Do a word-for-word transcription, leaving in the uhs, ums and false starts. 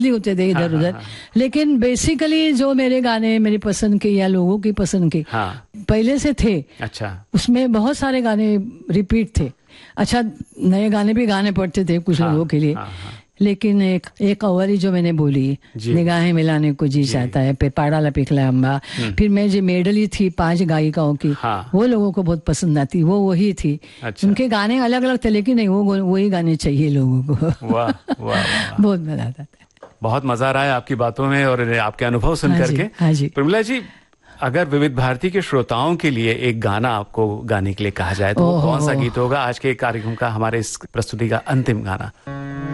होते थे इधर उधर, लेकिन बेसिकली जो मेरे गाने मेरी पसंद के या लोगों की पसंद के हाँ। पहले से थे। अच्छा। उसमें बहुत सारे गाने रिपीट थे। अच्छा, नए गाने भी गाने पड़ते थे कुछ हाँ, लोगों के लिए। हाँ, हाँ। लेकिन एक एक अवरी जो मैंने बोली, निगाहें मिलाने को जी चाहता है, फिर पाड़ा पिघला अम्बा, फिर मैं जो मेडली थी पांच गायिकाओं की, हाँ। वो लोगों को बहुत पसंद आती, वो वही थी। अच्छा। उनके गाने अलग अलग थे, लेकिन नहीं, वो वही गाने चाहिए लोगों को। वाह वाह वाह, बहुत मजा आता था। बहुत मजा आ रहा है आपकी बातों में और आपके अनुभव सुन करके। हाँ जी। प्रमिला जी, अगर विविध भारती के श्रोताओं के लिए एक गाना आपको गाने के लिए कहा जाए तो वो कौन सा गीत होगा आज के कार्यक्रम का, हमारे इस प्रस्तुति का अंतिम गाना?